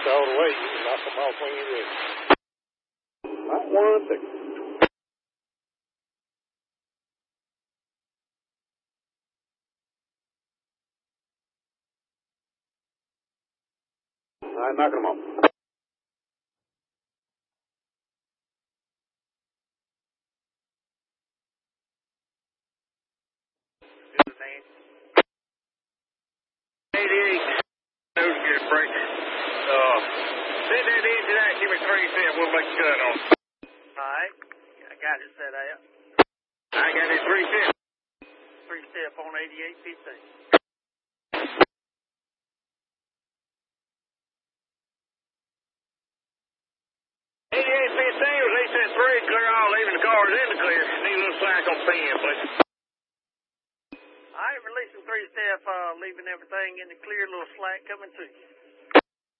all the way. You can knock them off when you're ready. Not 1 second. All right, knocking them off. Good man. 88. Nose gear breaker. Send that engine out. Give me 3 cents. We'll make a cut on it. All right. I got it set out. I got it 3 cents. 3-step on 8815. 8815 was 8 cents 3, clear all, leaving the cars in the clear. Need a little slack on pen, please. All right, releasing 3-step, leaving everything in the clear, little slack coming to you.